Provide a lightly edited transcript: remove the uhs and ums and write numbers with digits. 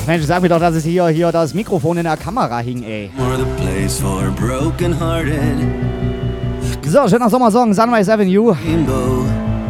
Mensch, sag mir doch, dass es hier das Mikrofon in der Kamera hing, ey. So, schöner Sommersong, Sunrise Avenue.